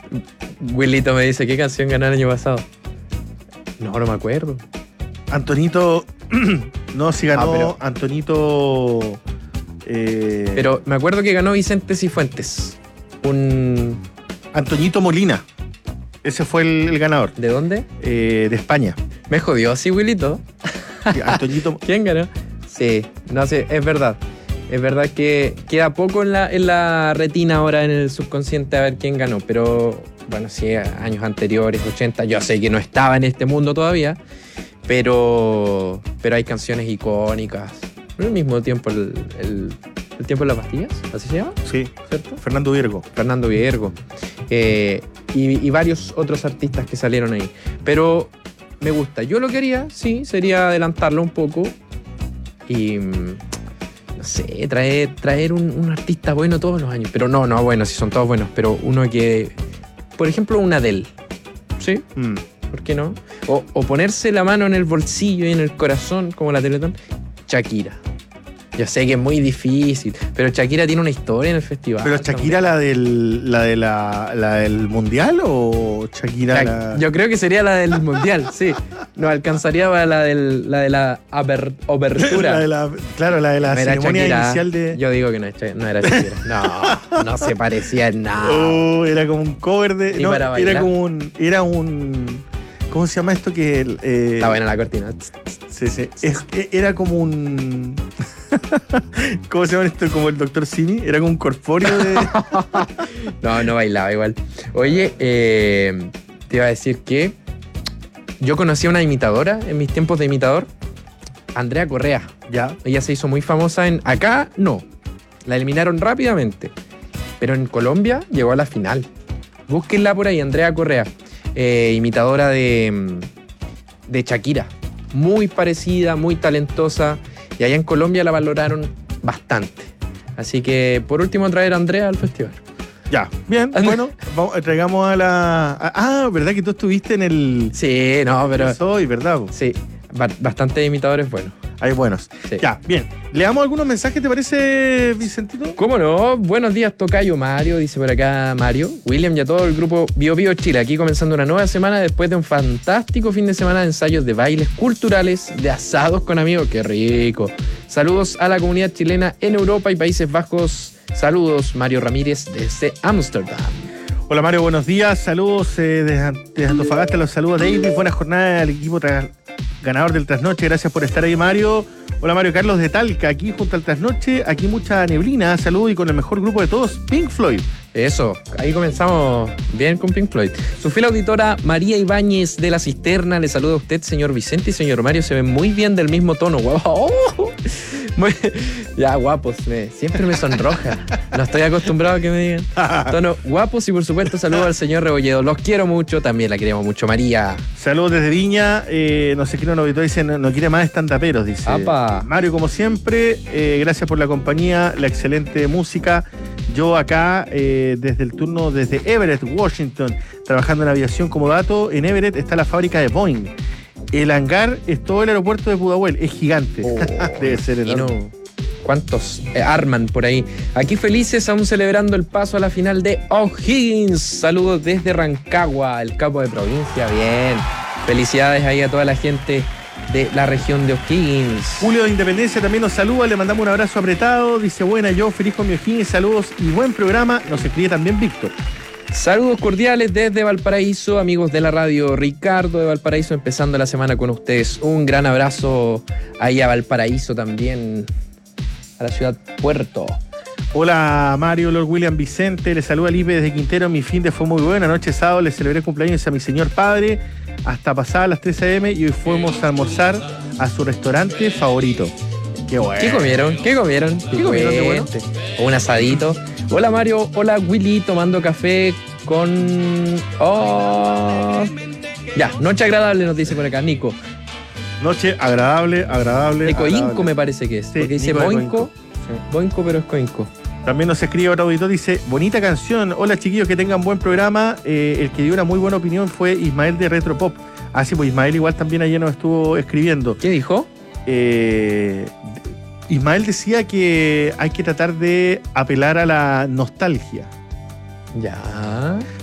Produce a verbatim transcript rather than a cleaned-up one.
Wilito me dice, ¿qué canción ganó el año pasado? No, no me acuerdo. Antonito, no, si ganó Ah, pero- Antonito... eh, Pero me acuerdo que ganó Vicente Cifuentes. Un... Antoñito Molina. Ese fue el, el ganador. ¿De dónde? eh, de España. Me jodió así, Wilito. Antoñito... ¿Quién ganó? Sí, no sé, es verdad. Es verdad que queda poco en la, en la retina ahora, en el subconsciente, a ver quién ganó. Pero, bueno, sí, años anteriores, ochenta, yo sé que no estaba en este mundo todavía, pero, pero hay canciones icónicas. ¿No es al mismo tiempo el, el, el tiempo de las pastillas? ¿Así se llama? Sí, ¿Cierto? Fernando Virgo. Fernando Viergo. Eh, y, y varios otros artistas que salieron ahí. Pero me gusta. Yo lo que haría, sí, sería adelantarlo un poco y, mm, no sé, traer, traer un, un artista bueno todos los años. Pero no, no, bueno, si son todos buenos, pero uno que, por ejemplo, un Adele. ¿Sí? Mm. ¿Por qué no? O, o ponerse la mano en el bolsillo y en el corazón, como la Teletón. Shakira. Yo sé que es muy difícil, pero Shakira tiene una historia en el festival. ¿Pero Shakira la del, la, de la, la del Mundial o Shakira la...? Yo creo que sería la del Mundial, sí. No alcanzaría para la, del, la de la aber- obertura. La de la, claro, la de la No era ceremonia Shakira. inicial de... Yo digo que no, es Shak- no era Shakira. No, no se parecía en nada. Oh, era como un cover de... Ni No, para bailar. era como un... Era un... ¿Cómo se llama esto que...? Eh, Está buena la cortina. Sí, sí. Es- era como un... ¿Cómo se llama esto? Como el doctor Simi. Era como un corpóreo de... No, no bailaba igual. Oye, eh, te iba a decir que yo conocí a una imitadora en mis tiempos de imitador, Andrea Correa. Ya. Ella se hizo muy famosa en... Acá, no. La eliminaron rápidamente. Pero en Colombia llegó a la final. Búsquenla por ahí, Andrea Correa. Eh, imitadora de, de Shakira. Muy parecida, muy talentosa. Y allá en Colombia la valoraron bastante. Así que, por último, traer a Andrea al festival. Ya. Bien, bueno. Vamos, traigamos a la... a- ah, ¿verdad que tú estuviste en el... Sí, no, pero... Soy, ¿verdad? Sí, ba- bastante imitadores buenos. Hay buenos. Sí. Ya, bien. ¿Leamos algunos mensajes, te parece, Vicentito? ¿Cómo no? Buenos días, tocayo Mario, dice por acá Mario. William y a todo el grupo Bio Bio Chile, aquí comenzando una nueva semana después de un fantástico fin de semana de ensayos de bailes culturales, de asados con amigos. ¡Qué rico! Saludos a la comunidad chilena en Europa y Países Bajos. Saludos, Mario Ramírez desde Ámsterdam. Hola Mario, buenos días. Saludos eh, desde, desde Antofagasta. Los saludos David. Buena jornada al equipo tra- ganador del Trasnoche. Gracias por estar ahí, Mario. Hola Mario Carlos de Talca, aquí junto al Trasnoche. Aquí mucha neblina. Saludos y con el mejor grupo de todos, Pink Floyd. Eso, ahí comenzamos bien con Pink Floyd. Su fiel auditora María Ibáñez de la Cisterna le saluda a usted, señor Vicente y señor Mario. Se ven muy bien del mismo tono. ¡Wow! ¡Oh! Muy- ya, guapos. Me- siempre me sonroja. No estoy acostumbrado a que me digan. Tono guapos y por supuesto saludo al señor Rebolledo. Los quiero mucho, también la queremos mucho, María. Saludos desde Viña. Eh, no sé qué no dice, no, no quiere más estandaperos, dice. Apa. Mario, como siempre, eh, gracias por la compañía, la excelente música. Yo acá, eh, desde el turno, desde Everett, Washington, trabajando en aviación como dato. En Everett está la fábrica de Boeing. El hangar es todo el aeropuerto de Pudahuel, es gigante. Oh, Debe ser y enorme. no, ¿cuántos eh, arman por ahí? Aquí felices aún celebrando el paso a la final de O'Higgins. Saludos desde Rancagua, el capo de provincia. Bien. Felicidades ahí a toda la gente de la región de O'Higgins. Julio de Independencia también nos saluda, le mandamos un abrazo apretado. Dice, buena, yo feliz con mi O'Higgins, saludos y buen programa. Nos escribe también Víctor. Saludos cordiales desde Valparaíso, amigos de la radio. Ricardo de Valparaíso, empezando la semana con ustedes. Un gran abrazo ahí a Valparaíso también, a la ciudad Puerto. Hola Mario, Lord William Vicente, le saluda Lipe desde Quintero. Mi fin de fue muy bueno. Anoche sábado le celebré cumpleaños a mi señor padre hasta pasadas las tres a eme y hoy fuimos a almorzar a su restaurante favorito. Qué bueno. ¿Qué comieron? ¿Qué comieron? ¿Qué comieron de bueno? O un asadito. Hola Mario, hola Willy, tomando café con... Oh. Ya, noche agradable nos dice por acá, Nico. Noche agradable, agradable. De agradable. Coinco me parece que es. Sí, porque dice Nico de Boinco. Coinco. Sí. Boinco, pero es Coinco. También nos escribe otro auditor, dice, bonita canción. Hola chiquillos, que tengan buen programa. Eh, el que dio una muy buena opinión fue Ismael de Retropop. Ah, sí, pues Ismael igual también ayer nos estuvo escribiendo. ¿Qué dijo? Eh, Ismael decía que hay que tratar de apelar a la nostalgia. Ya.